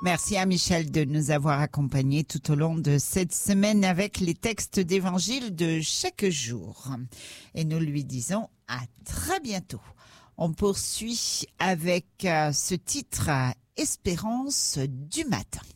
Merci à Michel de nous avoir accompagnés tout au long de cette semaine avec les textes d'évangile de chaque jour. Et nous lui disons à très bientôt. On poursuit avec ce titre Espérance du matin.